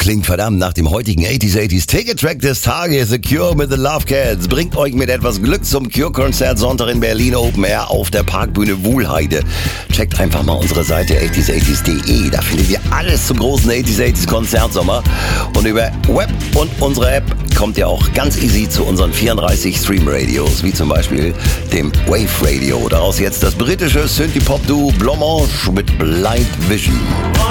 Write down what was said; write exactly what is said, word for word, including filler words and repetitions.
klingt verdammt nach dem heutigen achtziger achtziger Ticket-Track des Tages. The Cure mit The Love Cats bringt euch mit etwas Glück zum Cure-Konzert Sonntag in Berlin Open Air auf der Parkbühne Wuhlheide. Checkt einfach mal unsere Seite achtziger achtziger punkt de. Da findet ihr alles zum großen achtziger achtziger Konzertsommer. Und über Web und unsere App kommt ihr auch ganz easy zu unseren vierunddreißig Stream-Radios, wie zum Beispiel dem Wave Radio. Daraus jetzt das britische Synthie-Pop-Duo Blancmange mit Blind Vision.